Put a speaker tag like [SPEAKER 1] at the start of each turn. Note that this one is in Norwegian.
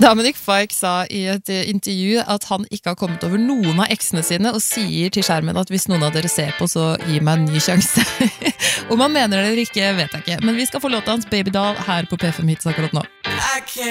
[SPEAKER 1] Dominic Fike sa I et intervju at han ikke har kommet over noen av eksene sine og sier til skjermen at hvis noen av dere ser på, så gi meg en ny sjanse. Om han mener det eller ikke, vet jeg ikke. Men vi skal få låta hans Baby Doll her på P5 Hits akkurat nå.